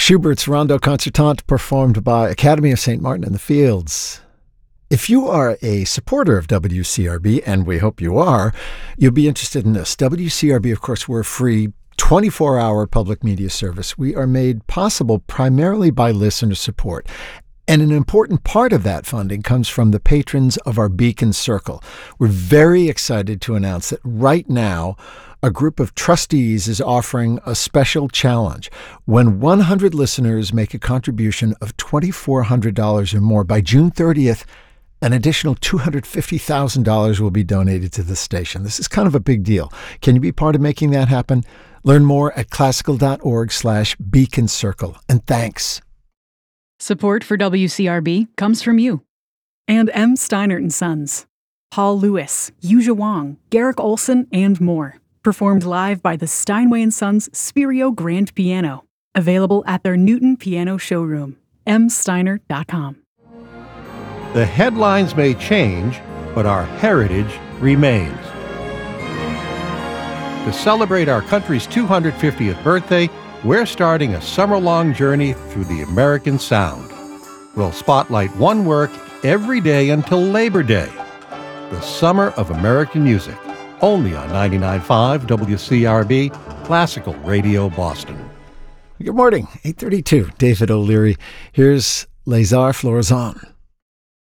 Schubert's Rondo Concertante, performed by Academy of St. Martin in the Fields. If you are a supporter of WCRB, and we hope you are, you'll be interested in this. WCRB, of course, we're a free 24-hour public media service. We are made possible primarily by listener support. And an important part of that funding comes from the patrons of our Beacon Circle. We're very excited to announce that right now, a group of trustees is offering a special challenge. When 100 listeners make a contribution of $2,400 or more by June 30th, an additional $250,000 will be donated to the station. This is kind of a big deal. Can you be part of making that happen? Learn more at classical.org/Beacon Circle. And thanks. Support for WCRB comes from you. And M. Steinert & Sons. Paul Lewis, Yuja Wong, Garrick Olson, and more. Performed live by the Steinway & Sons Spirio Grand Piano. Available at their Newton Piano Showroom. msteinert.com. The headlines may change, but our heritage remains. To celebrate our country's 250th birthday, we're starting a summer-long journey through the American sound. We'll spotlight one work every day until Labor Day. The Summer of American Music, only on 99.5 WCRB, Classical Radio Boston. Good morning, 8:32. David O'Leary. Here's Les Arts Florissants.